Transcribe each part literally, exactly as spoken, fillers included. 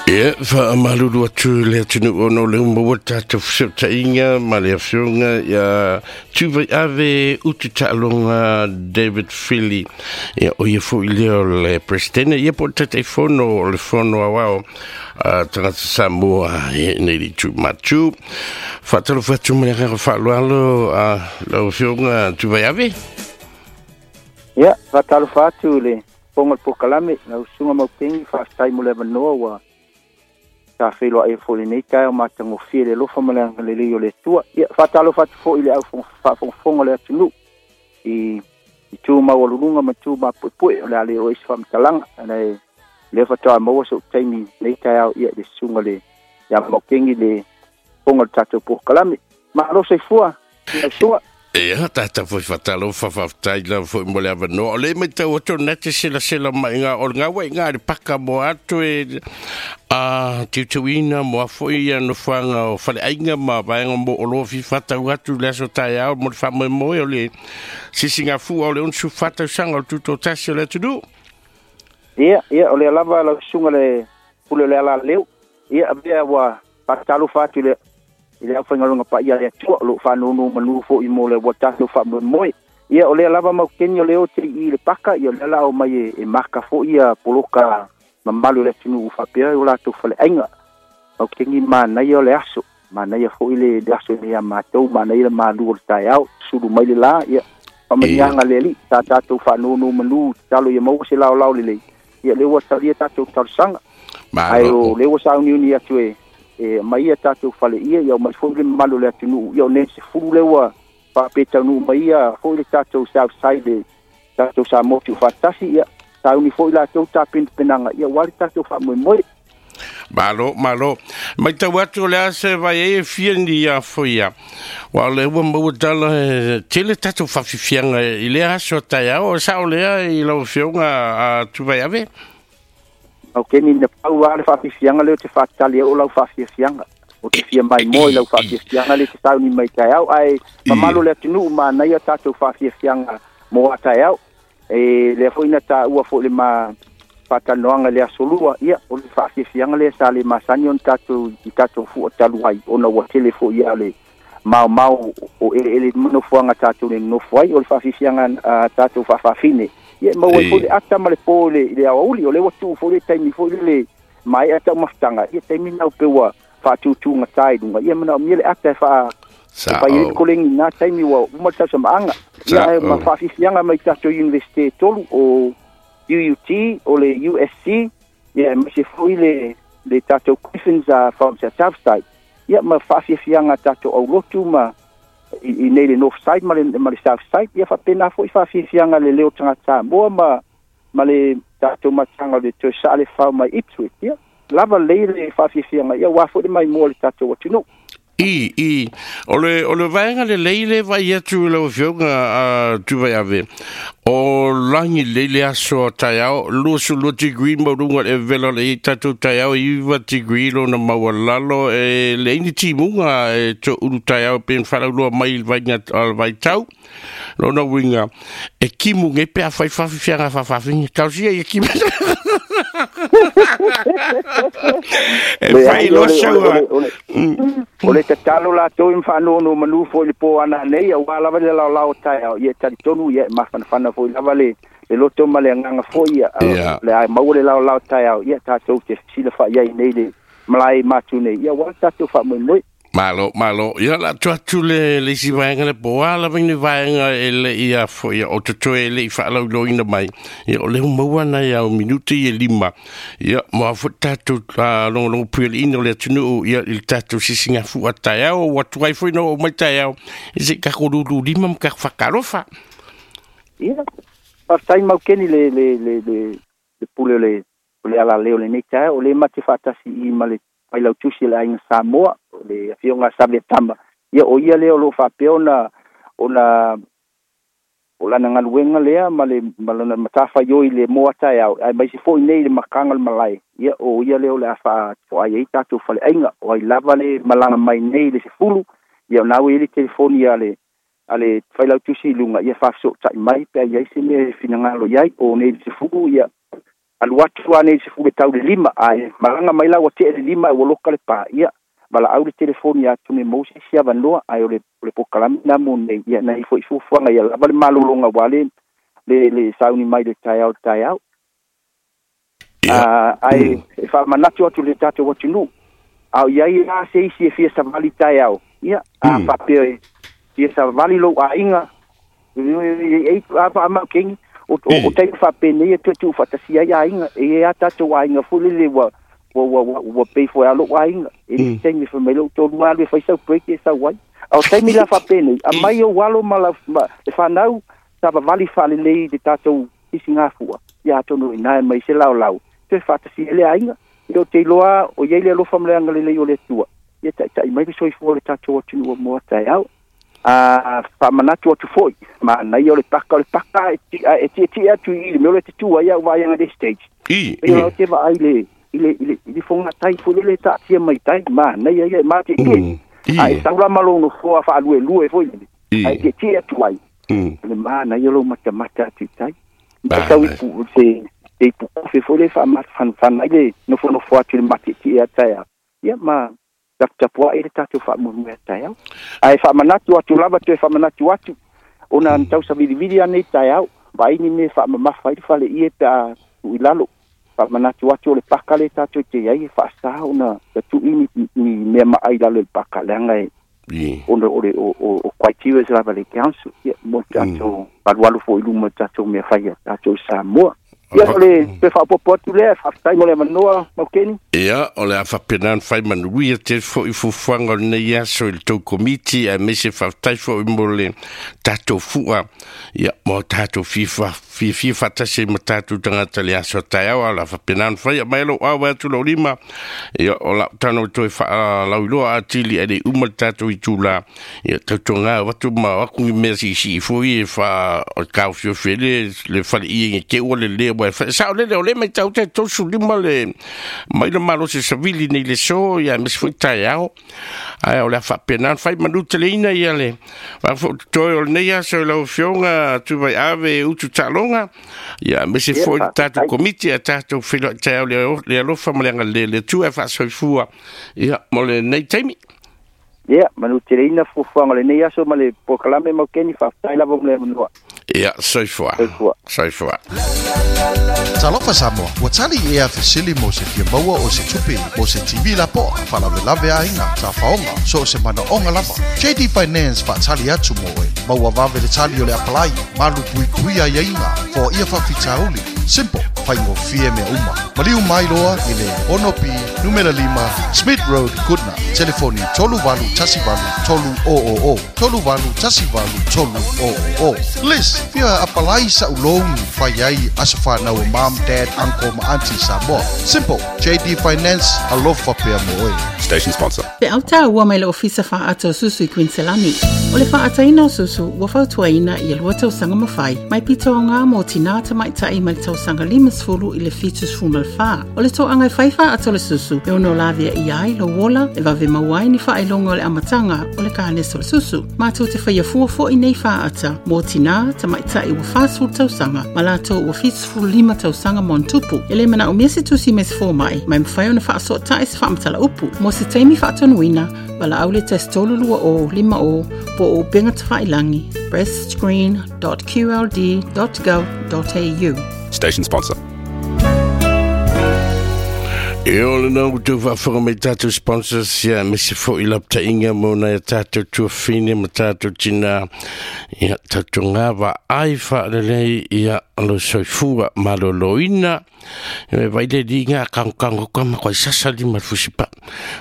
Ia, whaamalu atu lea tunu ono leo maua tātou whaseptainga, ma lea whiunga, ia tūwai ave utu tālonga David Philly, ia o ia fo i leo le presidene, ia po tatei whono o le whono awao, uh, tangata Samoa, ia nei li tū matu. Whatalo whatu mea kaka whaalualo, uh, lau whiunga tūwai ave? Ia, whatalo whatu le, pongal pokalame, lau sunga maupengi, whaastai mo le manoa wa, ta felo e fo nei kai o matango file lo fa mala le le le tua ia fatalo fat fo ile au fo fo fo le tunu i i tu ma o lunga ma tu ma pu pu le ale o is fam talang le le fata mo so taimi nei kai au ia de sunga le ya mo kengi le pongo tato po kalami ma lo se fua sua Ia, tata foi fatalo whawhawhtai la foi mole ava no. O le mai tau ato nete sila sila mai ngā o ngā wai ngā re paka mo atu e a tiutuina mo a foi anu whanga o whale ainga ma vaenga mo o lofi whatau atu le aso tai au mo le whamai moe o le sisi ngā fu o le unsu whatau sanga o tuto tasi o le tudu. Ia, ia, o le lava la sunga le pule le ala leo. Ia, abia wa patalo fatu le ile au fanga longa pa ia le tua lo fa no no manu fo i mo le wata lo fa mo ia o le lava ma kenyo le o te i le paka ia le la o mai e maka fo ia poloka mamalu le tinu fa pe o la to fa le ainga o kengi ma na ia le aso ma na ia fo ile de aso ia ma to ma na ia ma lu o tai au sulu mai le la ia pa ma nga le li ta ta to fa no no manu talo ia mo se la la le ia le wa sa ia ta to tar sanga ai o le wa sa ni ni atu e e mai tatou fale ia ia mai foi le malo le atunu ia ne se fulu le wa pa peta nu mai ia foi le tatou south side tatou sa mo tu fatasi ia sa uni foi la tatou tapin penanga ia wali tatou fa mo mo malo malo mai tau atu le ase vai e fieni ia foi ia wa le wa mo dala tele tatou fa fianga i le aso tai o sa o le i lo fionga a tu vai ave Ok, ni na pau ale fa fianga le te fa tali o lau fa fianga. O te fia mai moi lau fa fianga le te tau ni mai tai au ai mamalo le tunu ma na ia tatou fa fianga mo atai au. E le foi na ta ua fo le ma patanoanga le asolua ia o le fa fianga le sa le masani on tatou i tatou fu talu ai ona wa telefo ia le mau mau o ele ele no fuanga tatou le no foi o le fa fianga tatou fa fa fine. Ia mo e foi ata male pole ile auli o le watu foi taimi foi le mai ata maftanga ia taimi na pewa fa tu tu ngatai dunga ia mana miele ata fa fa ile kolengi na taimi wa mo tsa manga ia ma fa fianga mai tato university tolu o U U T o le U S C ia ma se foi le le tato Griffins a from South Side ia ma fa fianga tato o lotu ma i nei le north side ma le ma le south side ia fa pena foi fa fianga le leo tangata mo ma ma le tato matanga le to sale fa mai Ipswich ia lava le le fa fianga ia wa fo mai mo le tato watu no i i ole ole vaenga le leile vai atu le fionga a tu vai ave o langi leile aso taiao lo su lo degree mo runga e vela le tatu taiao i va degree lo na mawalalo e le ni timunga e to uru taiao pen fala lo mai vai ngat al vai tau lo na winga e kimu nge pe fa fa fianga fa fa fin tau sia e kimu e fai lo show ole te talo la to in fa no no manu fo le po ana nei o ala vale la la o tai ia tali tonu ia ma fan fan fo la vale le loto male nganga fo ia le ai ma ole la la o tai ia ta to te sila fa ia nei le malai matu nei ia wa ta to fa mo mo malo malo ia la tu tu le le si vai ngale po ala vini vai ele ia fo ia o to e le fa lo lo ina mai ia ole mo wana ia o minuti e lima ia mo fo tatu lo lo pil ino le tunu ia il tatu si singa fu atai o watu ai fo no mai tai o isi ka ko lu lima ka fa karofa ia pa sai mau keni le le le le pule le le ala le le nei tai o le mate fatasi i male pai lau tusi la inga Samoa le fionga sabe tamba ia o ia leo lo fa peona ona ola nga luenga lea male malona matafa yo ile mo ata ya ai mai si foi nei le makanga malai ia o ia leo le fa fo ai tatu fale ainga o ai lava le malanga mai nei le se fulu ia na we ile telefoni ale ale fai lau tusi lunga ia fa so tai mai pe ia si me finanga lo ia o nei se fulu ia alu atu ane se fu tau le lima ai malanga mai la o te le lima o loka le pa ia bala au le telefoni atu me mo se sia vanua ai o le le pokalami na mo nei ia na ifo ifo fanga ia la vale malulonga wale le le sauni mai le tai au tai au ah ai fa manatu atu le tato o tunu au ia ia se isi fia sa vali tai au ia a pa pe ia sa vali lo a inga e a pa ma king o o tai fa pe nei tu tu fa tasia ia inga e a tato a inga fu le wa wa wa wa pe fo a lo a inga e tem fa me lo to wa le fa sa break e sa wa au tai mi la fa pe nei a mai o walo mala e fa nau sa vali fa le le de tato isinga fu ia to no ina mai se lao lao te fa tasia le a inga yo te loa o ye le lo famle anga le yo le tua ye tai tai mai so i fo le tato o tinu mo tai au a fa manatu o tu foi ma na yo le paka le paka e ti ti atu i le le tua ia vai anga de stage i yo te va ai le ile ile ile fonga tai fo le ta ti mai tai ma na ia ia ma ti i ai sa la malo no fo fa lu lu e fo ai ti ti atu ai le ma na yo lo mata mata ti tai ta tau pu se e pu fe fo le fa ma fan fan ai no fo no fo atu mati ti tai ia ma ta po ai ta tu fa mo me tai ai fa manatu atu lava tu fa manatu atu ona tau sa vidi vidi ani tai au vai ni me fa ma fa i fa le i ta u lalo fa manatu atu le pakale ta tu te ai fa sa ona tu ini ni me ma ai lalo le pakale ngai ona ore o o kwai tive sa va le council mo ta tu pa walu fo ilu mo ta tu me fa ya ta tu sa mo ia le pe fa po tu le fa tai mo le manoa mo keni ia o le fa penan fai man wi te fo i fu fanga ne ia so il to committee a me se fa tai fo mo le tato fua ia mo tato fifa fi fi fa ta se mo tato tanga tele aso tai o la fa penan fai mai lo a wa tu lo lima ia o la tano to fa la lo a tili e u mo tato i tula ia to tonga wa tu ma ku me si si fo i fa o ka fio fele le fa i ke o le le sa le le mai tau te to su lima le mai le malo se savili nei le so ya mis fu tai au ai o la fa penan fai manu telina ia le va fo to o nei ya so lo fionga tu vai ave u tu talonga ya mis fu tatu committee tatu filo tau le le lo fa male le le tu fa so fu ya mo le nei temi ya manu telina fu fu le nei ya so male pokalame mo keni fa tai la vo le mo ja, so far. So far. Talofa Samoa, wa tali ea fesili mo se fia maua o se tupi mo se T V la po, whalave lave a inga, ta whaonga, so se mana onga lava. J D Finance wha tali atu mo e, maua vave le tali o le apalai, malu pui kuia ia inga, fo ia whawhitauli. Simple, whaingo fie me uma. Maliu mai loa i le Onopi, numera lima, Smith Road, Goodna. Telefoni tolu walu tasi walu, tolu o o o. Tolu walu tasi walu, tolu o o o. Liz, fia apalai sa ulongi, whaiai asafa na o mom, dad, uncle, ma auntie sa mo. Simple, J D Finance, alofa pia mo e. Station sponsor. Pe auta ua mai le ofisa wha ato susu i Queenselani. O le wha ataina o susu, ua whautuaina i alua tau sanga mawhai. Mai pito o ngā mō tina ta mai tai mai tau sanga limas fulu i le fitus fumal wha. O le tō angai whaiwha ato le susu, e ono lavia i ai lo wola, e vave mawai ni wha ilonga o le amatanga o le kānes o le susu. Mātou te whaia fuafo i nei wha ata, mō tina ta mai tai ua whāsul tau sanga, ma lato ua fitus fulu lima tau sanga mon tupu. E le mana o mea se tusi mes fō mai, mai mwhai ona wha asot tae se wha amatala upu. Mo se teimi wha atonuina, wala au le test tolu lua o, lima o, po o benga te whailangi, breast screen dot q l d dot gov dot a u. Station sponsor. E ole nau tu whawhanga me tātou sponsors ia mesi fo i lapta inga mona ia tātou tuawhine ma tātou tina ia tātou ngā wa ai whaalelei ia alo soifua maloloina e vaile di ngā kangango kama koi sasali marfusipa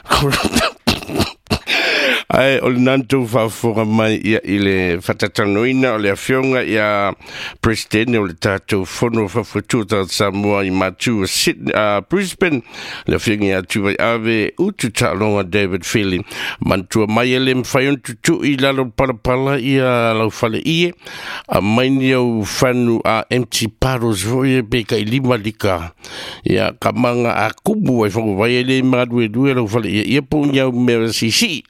ai o le nantou whaafonga mai ia i le whatatanoina o le awhionga ia presidente o le tātou whono whawhatua Samoa i Matua Sydney, uh, Brisbane le awhionga ia tuwai ave utu tālonga David Feely mantua mai ele mwhai untu tu i lalo palapala ia lau whale ie a maini au whanu a M T Paros voie beka i lima lika ia kamanga a kumu ai whangu vai ele madue due lau whale ia ia pōngi au mea sisi a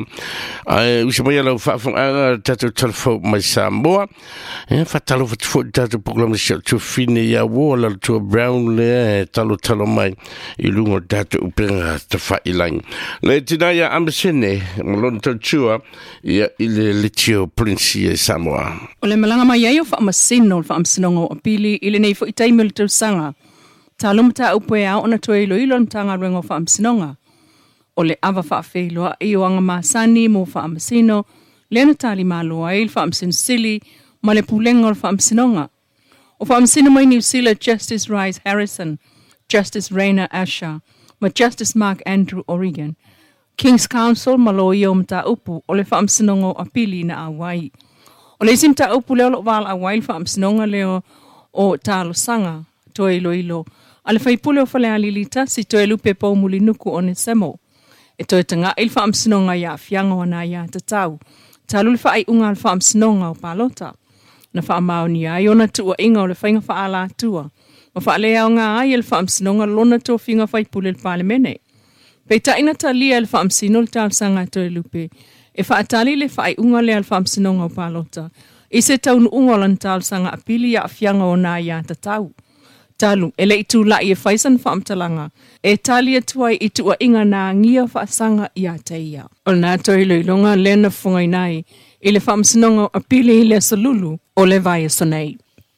Ai usi mai lau whaafonga tātou talafau mai Samoa. E whatalo whatfo tātou program siya tu fine ia wo la tu brown le talo talo mai I lungo tātou upenga ta whailang. Le tina ia ambasene malon tautua ia ile litio prinsi e Samoa. O le malanga mai ai o whaamasino o whaamsinongo o pili ile nei fo itai mil tau sanga. Talum ta upe a ona toi lo ilo mtanga rengo whaamsinonga. O le awa whaafeiloa I o anga maasani mo whaamasino, lena tali maloa il whaamsin sili, ma le pulenga o whaamsinonga. O whaamsino mai New Zealand Justice Rise Harrison, Justice Raina Asher, ma Justice Mark Andrew Oregon. King's Council malo I o mta upu o le whaamsinonga o apili na awai. O le sim ta upu leo lo wala awai il whaamsinonga leo o talo sanga, toi ilo ilo. Ale whaipule o whale alilita si toi lupe pau muli nuku o ne semo. E toi tanga il whaamsinonga ia fianga o na ia tatau. Talu le whaai unga al whaamsinonga o palota. Na whaamao ni ai ona tua inga o le whainga whaala tua. Ma whaalea o ngā ai il whaamsinonga lona tō whinga whaipule le palemene. Pei taina ta lia il whaamsino le tāl sanga toi lupe. E whaatali le whaai unga le al whaamsinonga o palota. I se taunu unga lan tāl sanga apili ia fianga o na ia tatau. Talu, ele I tu lai e whaisan whaamtalanga. E tali atuai I tua inga nā ngia whaasanga I a teia. O nā toi loilonga lena whungai nai, I le whaamsinonga apili I le salulu o le vai sonei.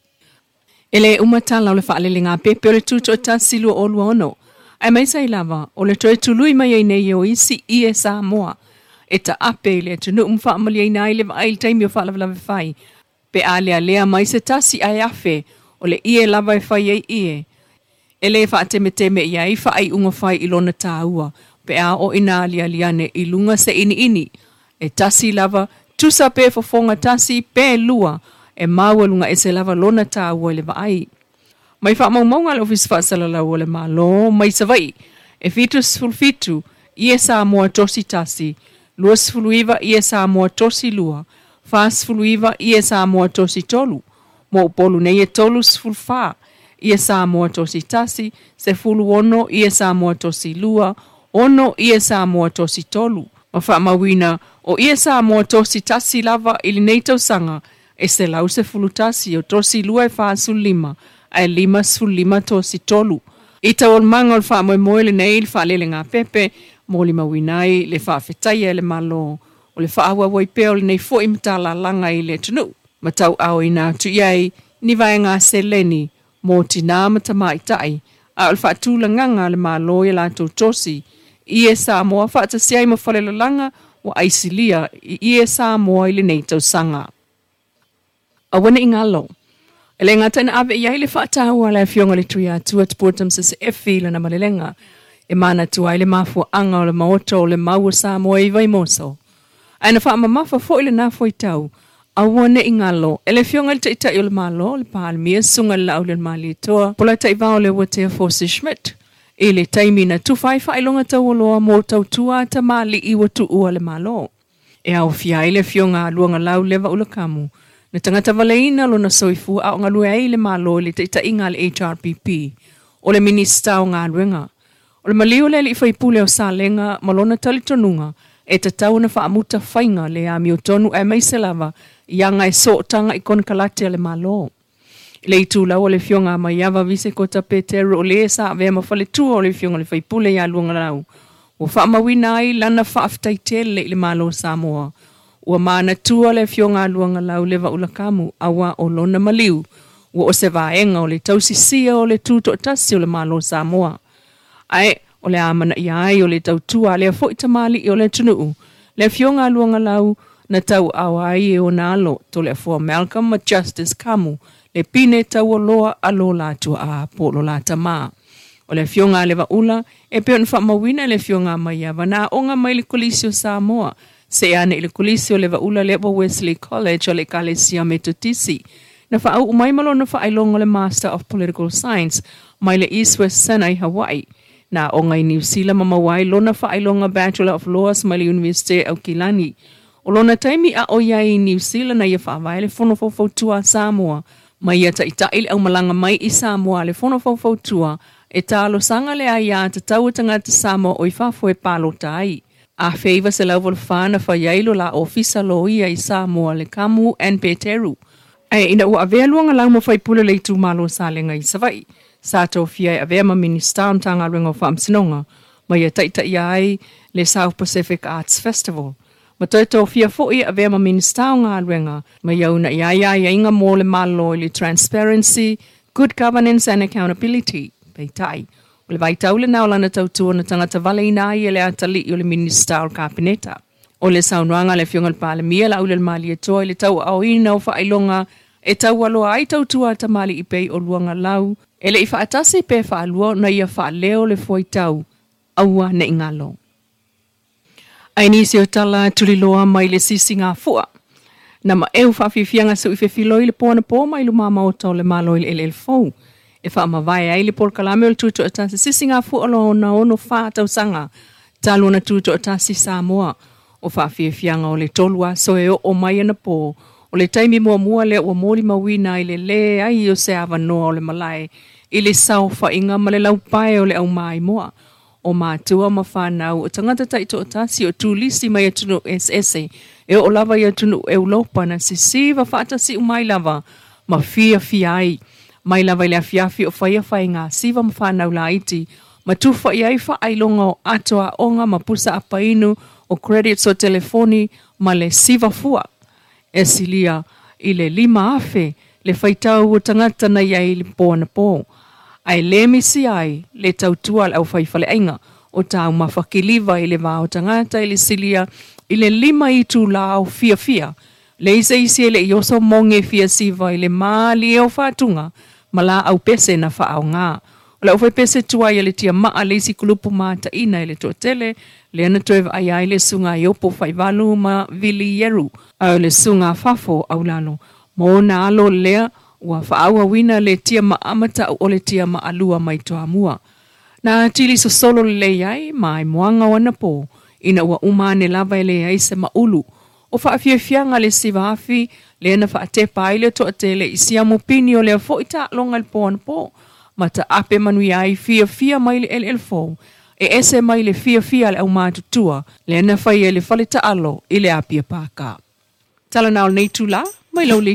Ele umatala o le whaalele ngā pepe o le tuto ta silu o lua ono. Ai mai sai lava, o le toi tului mai ei nei o isi I e Samoa. E ta ape le tunu umwhaamali ei nai le vai taimi o whaalawalawe whai. Pe a lea lea mai se tasi ai afe, o le ie lava e whai ei ie. E le wha teme teme ia I wha ai unga whai I lona tāua. Pe a o ina alia liane I lunga se ini ini. E tasi lava, tusa pe fofonga tasi pe lua. E maua lunga e se lava lona tāua le vai. Mai wha mau maunga le ofis wha salala o le malo, mai sa vai. E fitus fulfitu, ie sa moa tosi tasi. Luas fuluiva ie sa moa tosi lua. Fas fuluiva ie sa moa tosi tolu. Mo polu nei e tolu sfulfa, ia sa moa tosi tasi, se fulu ono ia sa moa tosi lua, ono ia sa moa tosi tolu. Ma wha mawina, o ia sa moa tosi tasi lava ili nei tau sanga, e se lau se fulu tasi o tosi lua e wha su lima, ai lima su lima tosi tolu. I tau ol manga ol wha moe moe le nei il wha lele ngā pepe, mo li mawinai le wha whetaya le malo, o le wha awa wai peo le nei fo imtala langa I le tunu. Matau au I nā tu iai, ni vai ngā seleni, mō tina matamai tai, a ul whaatula nganga le mā loia la tō tosi, I e sā moa whaata siai ma whalele langa, wa aisilia, I e sā moa I le nei tau sanga. A wana I ngalo, e le ngata ina ave iai le whaatahua le fionga le tuia tua tupotam sa se efi le na malelenga, e mana tua I le mafua anga o le maoto o le maua sā moa I vai moso. Aina wha mamafa fo I le nā fo I tau, a wane I ngalo, e le fionga le taita I o le malo, le pālemia sunga le lau le mali toa, pola taivao le watea Fosse Schmidt. E le taimi na tufai whailonga tau o loa mō tau tua ta mali I watu ua le malo. E au fia I le fionga luanga lau lewa ula kamu. Na tangata waleina lo na soifu a o ngalue ai le malo le taita inga le H R P P, o le minista o ngā ruenga. O le malio le li whaipule o sālenga malona talitonunga, e ta tau na whaamuta whainga le a miotonu e meise lava, Ianga e so tanga I kon kalate le malo. Le itu lau o le fionga mai ava vise ko tape teru o le sa vea mawhale tua o le fionga le whaipule ia luanga lau. O whaamawina ai lana whaaftai tele le malo Samoa. Ua maana tua le fionga luanga lau lewa ulakamu awa o lona maliu. Ua o se vaenga o le tausisia o le tuto tasi o le malo Samoa. Ai, o le amana iai o le tautua le fo itamali o le tunuu. Le fionga luanga lau na tau awai e o nalo to le fo Malcolm ma Justice Kamu le pine tau o loa alo latua a polo lata maa. O le fionga le ula e peon wha mawina le fionga mai ava na onga mai le kolisio Samoa se ane le kolisio le ula le Wesley College o le Kalesia Metotisi. Na wha au umai malo na wha ailonga le Master of Political Science mai le East West Senai Hawaii. Na onga I New Zealand mamawai lona wha ailonga Bachelor of Laws mai le University au Kilani. O lona taimi a o iai I New Zealand na ia whaavai le whonofofautua Samoa. Mai ia ta ita ili au malanga mai I Samoa le whonofofautua e talo sanga le aia te tau tangata Samoa o I whafo e palo tai. A feiva se lau volfana fa yailo la ofisa lo ia i Samoa le kamu en Peteru. Ai ina ua avea luanga lau mawhai pule le tu malo sa lenga i savai. Sa tau fia avea ma minista am tanga ringo wha amsinonga. Ma ia taita ia ai le South Pacific Arts Festival. Ma toi tau fia fo i avea ma minista o ngā ringa. Ma iauna ia ia ia inga mō le malo le transparency, good governance and accountability. Pei tai. O le vai taule na o lana tau tua na tangata vale ina i le atali i o le minista o kabineta. O le saunuanga le fiongal pa le mia la ule le mali e toi le tau au ina o whailonga e tau aloa ai tau tua ta mali i pei o luanga lau. E le i whaatasi pe whaalua na ia whaaleo le foi tau aua ne ingalo. Ai nisi o tala tuliloa mai le sisi ngā fua. Na ma eu whawhiwhianga su i whewhiloi le pōna pō mai lu mama o tau le malo i le ele fau. E wha ma vai ai le por kalame o le tuto atasi sisi ngā fua lo na ono wha tau sanga. Talo na tuto atasi Samoa. O whawhiwhianga o le tolua so e o o mai ana pō. O le taimi mua mua le o mōli mawina i le le ai o se awa noa o le malai. I le sau wha inga ma le lau pae o le au mai moa. O mātua ma whanau o tangata taito o tasi o tūlisi mai atunu S S A. E o lava i atunu e ulopa na si siva whaatasi o mai lava ma fia fia ai. Mai lava i le afiafi o whaia whai ngā siva ma whanau la iti. Ma tuwha i ai wha ailonga o atoa onga ma pusa apainu o credits o telefoni ma le siva fua. E silia i le lima afe le whaitau o tangata na iai le pōna pō. Ai le misi ai le tautua au whaifale ainga o tau mawhakiliva i le vāo tangata i le silia i le lima i tū lao fia fia. Le isa isi le ioso monge fia siva i le maali e o whātunga ma la au pese na whaau ngā. O le au whai pese tua i le tia maa le isi kulupu mata ina i le tuatele le ana toeva ai ai le sunga i opo whaivalu ma vili yeru au le sunga fafo au lalo. Mo na alo lea ua whaaua wina le tia maamata o le tia maalua mai toa mua. Na tili so solo le iai mai moanga wana po ina ua umane lava le iai se maulu. O whaafiafianga le sivafi le na whaatepa ai le toatele isi amupini o le foita longa le poan po. Mata ape manui ai fia fia mai le L L four. E ese mai le fia fia le au mātutua le na whai e le whalita alo i le apia pāka. Tala nao nei tula, mai lau le